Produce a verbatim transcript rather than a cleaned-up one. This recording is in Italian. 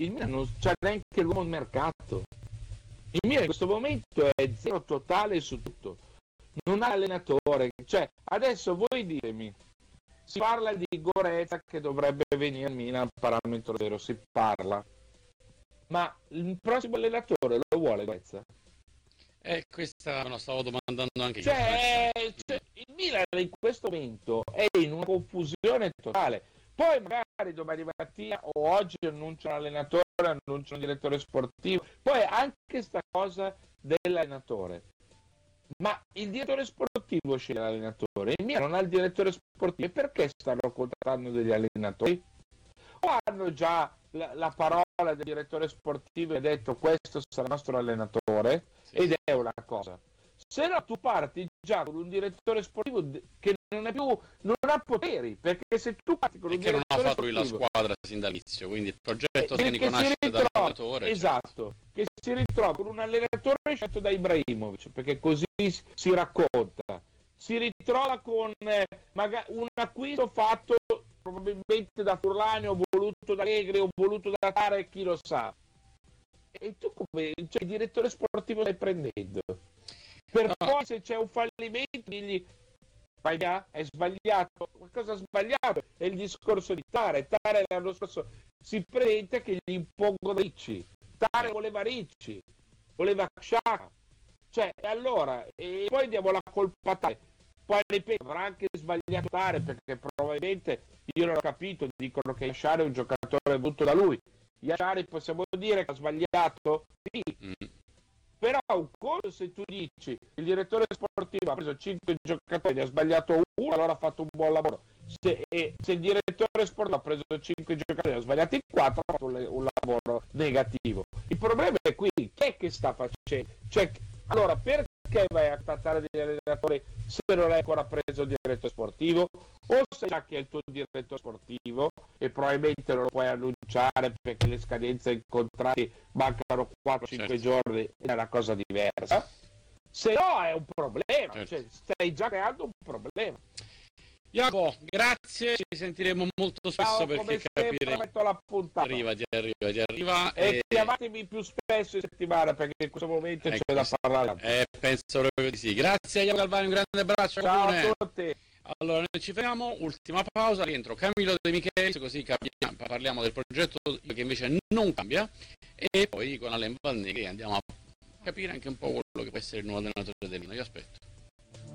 il Milan non c'ha neanche l'uomo al mercato. Il Milan in questo momento è zero totale su tutto, non ha allenatore, cioè adesso voi ditemi, si parla di Goretzka che dovrebbe venire al Milan, parametro zero, si parla, ma il prossimo allenatore lo vuole Goretzka? Eh, questa me la stavo domandando anche cioè, io. Cioè, il Milan in questo momento è in una confusione totale. Poi magari domani mattina o oggi annuncia un allenatore, annuncia un direttore sportivo, poi anche sta cosa dell'allenatore. Ma il direttore sportivo sceglie l'allenatore, il Milan non ha il direttore sportivo, e perché stanno contrattando degli allenatori? O hanno già la, la parola del direttore sportivo e ha detto questo sarà il nostro allenatore, sì, ed è una cosa. Se no tu parti già con un direttore sportivo che non è più, non ha poteri, perché se tu parti con un che non ha direttore fatto lui la sportivo, squadra sin dall'inizio, quindi il progetto che tecnico si nasce ritrova, dall'allenatore. esatto, certo, che si ritrova con un allenatore scelto da Ibrahimovic, perché così si racconta, si ritrova con eh, magari un acquisto fatto probabilmente da Furlani o voluto da Allegri o voluto da Tare, chi lo sa, e tu come, cioè, il direttore sportivo stai prendendo per no. Poi se c'è un fallimento digli è sbagliato, qualcosa sbagliato, è il discorso di Tare. Tare l'anno scorso si presenta che gli impongono Ricci, Tare voleva Ricci, voleva Sciacca, cioè allora, e poi diamo la colpa a Tare. Poi ripeto, avrà anche sbagliato Tare, perché probabilmente, io non ho capito, dicono che Yashari è un giocatore voluto da lui. Yashari possiamo dire che ha sbagliato? Sì. Mm. Però un conto se tu dici il direttore sportivo ha preso cinque giocatori, ne ha sbagliato uno, allora ha fatto un buon lavoro. Se, e, se il direttore sportivo ha preso cinque giocatori e ne ha sbagliati quattro, ha fatto un, un lavoro negativo. Il problema è qui, chi è che sta facendo? Cioè, allora, perché vai a trattare degli allenatori se non hai ancora preso il direttore sportivo? O sai già che è il tuo direttore sportivo e probabilmente non lo puoi annunciare perché le scadenze ai contratti mancano quattro cinque certo. giorni, è una cosa diversa. Se no è un problema, certo. Cioè, stai già creando un problema. Jacopo, grazie, ci sentiremo molto spesso. Ciao, perché capire metto la puntata. Arriva, ti arriva, ti arriva. E, e chiamatemi più spesso in settimana perché in questo momento ecco, c'è da parlare. Eh, penso proprio di sì. Grazie Jacopo Galvani, un grande abbraccio. Ciao a tutti. Allora noi ci fermiamo, ultima pausa, rientro Camillo De Michelis, così capiamo, parliamo del progetto che invece non cambia, e poi con Alain Valnegri andiamo a capire anche un po' quello che può essere il nuovo allenatore del Milan. Io aspetto.